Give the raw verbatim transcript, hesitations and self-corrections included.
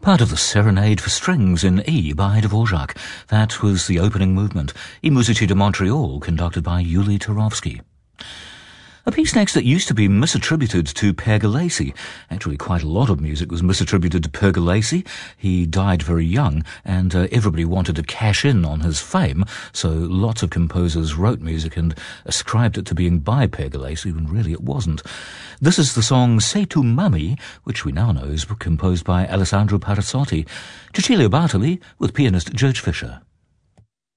Part of the Serenade for Strings in E by Dvorak. That was the opening movement. I Musici de Montreal, conducted by Yuli Turovsky. A piece next that used to be misattributed to Pergolesi. Actually, quite a lot of music was misattributed to Pergolesi. He died very young, and uh, everybody wanted to cash in on his fame, so lots of composers wrote music and ascribed it to being by Pergolesi, when really it wasn't. This is the song Sei tu Mami, which we now know is composed by Alessandro Parazzotti. Cecilia Bartoli with pianist George Fisher.